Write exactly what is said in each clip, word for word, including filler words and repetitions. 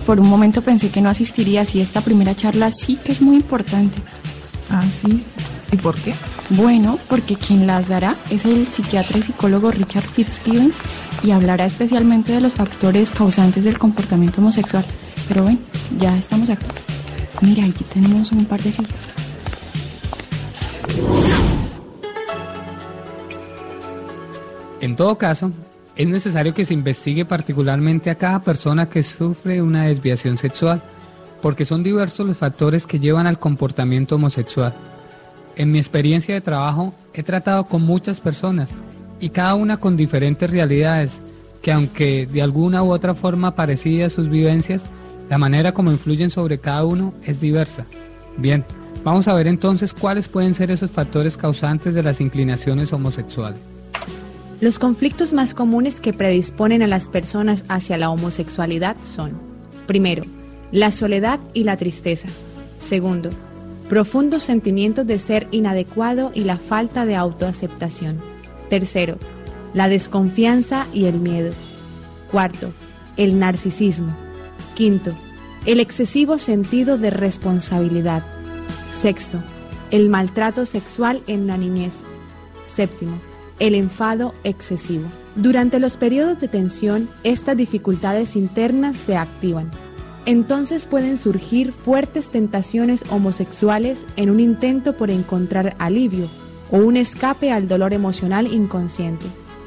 por un momento pensé que no asistirías y esta primera charla sí que es muy importante. ¿Ah, sí? ¿Y por qué? Bueno, porque quien las dará es el psiquiatra y psicólogo Richard Fitzgibbons y hablará especialmente de los factores causantes del comportamiento homosexual. Pero bueno, ya estamos aquí. Mira, aquí tenemos un par de sillas. En todo caso, es necesario que se investigue particularmente a cada persona que sufre una desviación sexual, porque son diversos los factores que llevan al comportamiento homosexual. En mi experiencia de trabajo he tratado con muchas personas y cada una con diferentes realidades que, aunque de alguna u otra forma parecidas sus vivencias, la manera como influyen sobre cada uno es diversa. Bien, vamos a ver entonces cuáles pueden ser esos factores causantes de las inclinaciones homosexuales. Los conflictos más comunes que predisponen a las personas hacia la homosexualidad son: primero, la soledad y la tristeza. Segundo, profundos sentimientos de ser inadecuado y la falta de autoaceptación. Tercero, la desconfianza y el miedo. Cuarto, el narcisismo. Quinto, el excesivo sentido de responsabilidad. Sexto, el maltrato sexual en la niñez. Séptimo, el enfado excesivo. Durante los periodos de tensión, estas dificultades internas se activan. Entonces pueden surgir fuertes tentaciones homosexuales en un intento por encontrar alivio o un escape al dolor emocional inconsciente.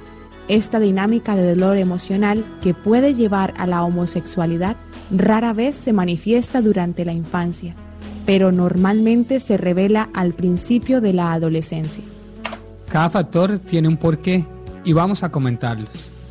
Esta dinámica de dolor emocional que puede llevar a la homosexualidad rara vez se manifiesta durante la infancia, pero normalmente se revela al principio de la adolescencia. Cada factor tiene un porqué y vamos a comentarlos.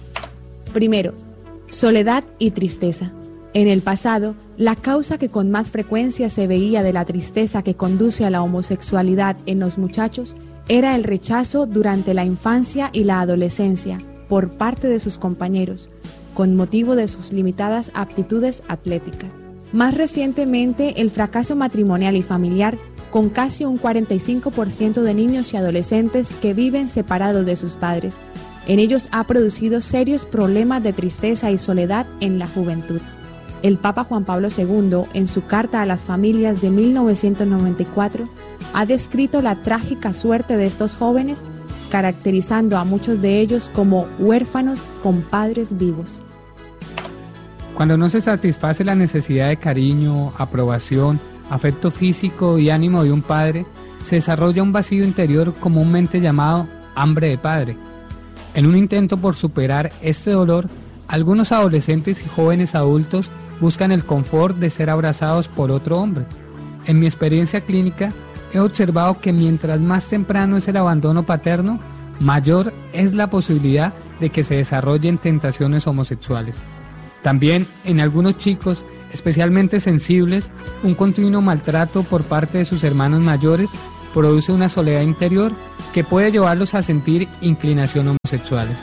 Primero, soledad y tristeza. En el pasado, la causa que con más frecuencia se veía de la tristeza que conduce a la homosexualidad en los muchachos era el rechazo durante la infancia y la adolescencia por parte de sus compañeros, con motivo de sus limitadas aptitudes atléticas. Más recientemente, el fracaso matrimonial y familiar, con casi un cuarenta y cinco por ciento de niños y adolescentes que viven separados de sus padres. En ellos ha producido serios problemas de tristeza y soledad en la juventud. El Papa Juan Pablo segundo, en su carta a las familias de mil novecientos noventa y cuatro, ha descrito la trágica suerte de estos jóvenes, caracterizando a muchos de ellos como huérfanos con padres vivos. Cuando no se satisface la necesidad de cariño, aprobación, afecto físico y ánimo de un padre, se desarrolla un vacío interior comúnmente llamado hambre de padre. En un intento por superar este dolor, algunos adolescentes y jóvenes adultos buscan el confort de ser abrazados por otro hombre. En mi experiencia clínica, he observado que mientras más temprano es el abandono paterno, mayor es la posibilidad de que se desarrollen tentaciones homosexuales. También en algunos chicos, especialmente sensibles, un continuo maltrato por parte de sus hermanos mayores produce una soledad interior que puede llevarlos a sentir inclinaciones homosexuales.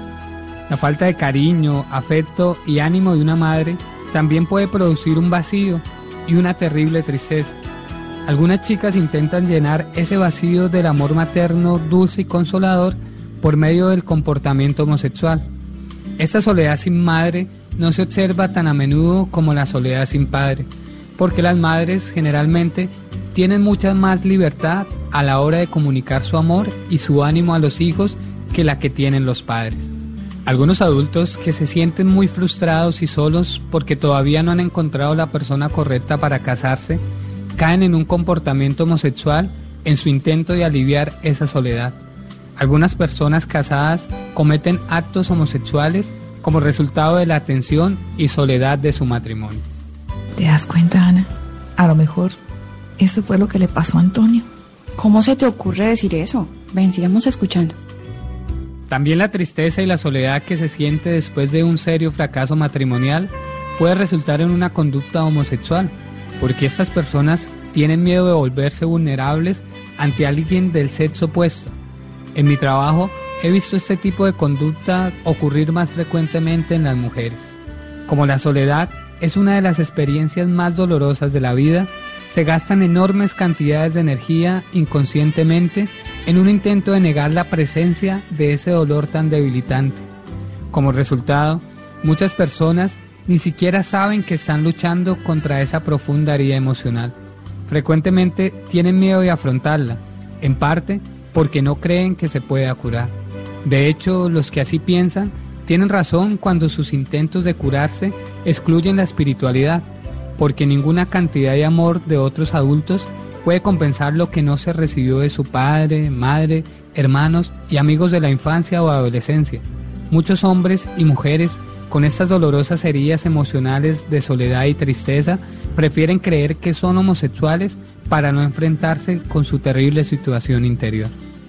La falta de cariño, afecto y ánimo de una madre también puede producir un vacío y una terrible tristeza. Algunas chicas intentan llenar ese vacío del amor materno dulce y consolador por medio del comportamiento homosexual. Esta soledad sin madre no se observa tan a menudo como la soledad sin padre, porque las madres generalmente tienen mucha más libertad a la hora de comunicar su amor y su ánimo a los hijos que la que tienen los padres. Algunos adultos que se sienten muy frustrados y solos porque todavía no han encontrado la persona correcta para casarse, caen en un comportamiento homosexual en su intento de aliviar esa soledad. Algunas personas casadas cometen actos homosexuales como resultado de la tensión y soledad de su matrimonio. ¿Te das cuenta, Ana? A lo mejor eso fue lo que le pasó a Antonio. ¿Cómo se te ocurre decir eso? Ven, sigamos escuchando. También la tristeza y la soledad que se siente después de un serio fracaso matrimonial puede resultar en una conducta homosexual, porque estas personas tienen miedo de volverse vulnerables ante alguien del sexo opuesto. En mi trabajo he visto este tipo de conducta ocurrir más frecuentemente en las mujeres. Como la soledad es una de las experiencias más dolorosas de la vida, se gastan enormes cantidades de energía inconscientemente en un intento de negar la presencia de ese dolor tan debilitante. Como resultado, muchas personas ni siquiera saben que están luchando contra esa profunda herida emocional. Frecuentemente tienen miedo de afrontarla, en parte porque no creen que se pueda curar. De hecho, los que así piensan tienen razón cuando sus intentos de curarse excluyen la espiritualidad, porque ninguna cantidad de amor de otros adultos puede compensar lo que no se recibió de su padre, madre, hermanos y amigos de la infancia o adolescencia. Muchos hombres y mujeres con estas dolorosas heridas emocionales de soledad y tristeza prefieren creer que son homosexuales para no enfrentarse con su terrible situación interior.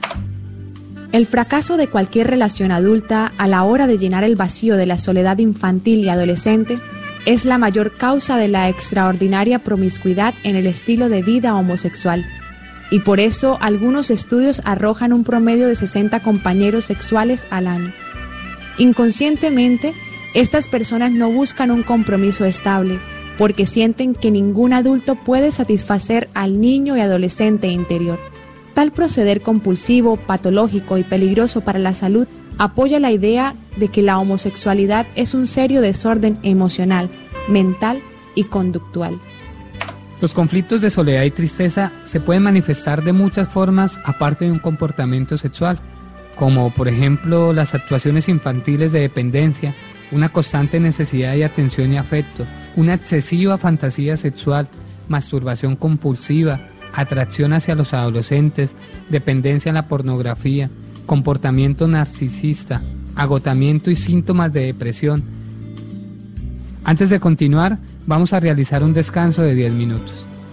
El fracaso de cualquier relación adulta a la hora de llenar el vacío de la soledad infantil y adolescente es la mayor causa de la extraordinaria promiscuidad en el estilo de vida homosexual, y por eso algunos estudios arrojan un promedio de sesenta compañeros sexuales al año. Inconscientemente, estas personas no buscan un compromiso estable, porque sienten que ningún adulto puede satisfacer al niño y adolescente interior. Tal proceder compulsivo, patológico y peligroso para la salud apoya la idea de que la homosexualidad es un serio desorden emocional, mental y conductual. Los conflictos de soledad y tristeza se pueden manifestar de muchas formas aparte de un comportamiento sexual, como por ejemplo las actuaciones infantiles de dependencia, una constante necesidad de atención y afecto, una excesiva fantasía sexual, masturbación compulsiva, atracción hacia los adolescentes, dependencia en la pornografía, comportamiento narcisista, agotamiento y síntomas de depresión. Antes de continuar, vamos a realizar un descanso de diez minutos.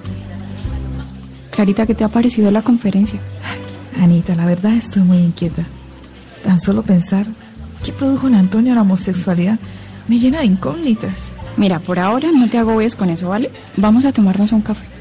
Clarita, ¿qué te ha parecido la conferencia? Anita, la verdad estoy muy inquieta. Tan solo pensar qué produjo en Antonio la homosexualidad me llena de incógnitas. Mira, por ahora no te agobies con eso, ¿vale? Vamos a tomarnos un café.